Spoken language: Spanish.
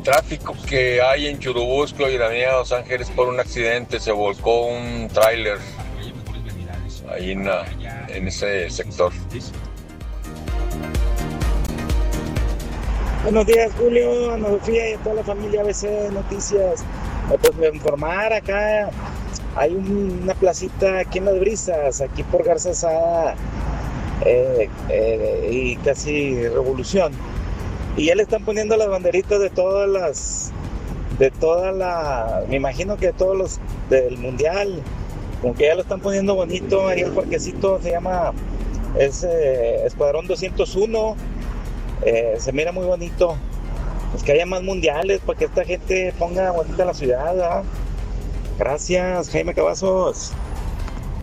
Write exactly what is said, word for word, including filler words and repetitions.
tráfico que hay en Churubusco y la avenida Los Ángeles por un accidente. Se volcó un tráiler ahí en, la- en ese sector. Buenos días, Julio, Ana Sofía y a toda la familia A B C Noticias. Eh, Pues me informar acá, hay un- una placita aquí en Las Brisas, aquí por Garza Sada eh, eh, y casi Revolución. Y ya le están poniendo las banderitas de todas las, de toda la, me imagino que de todos los del mundial, como que ya lo están poniendo bonito. Ahí el parquecito se llama, es eh, Escuadrón doscientos uno. Eh, se mira muy bonito. Pues que haya más mundiales para que esta gente ponga bonita la ciudad, ¿verdad? Gracias, Jaime Cavazos.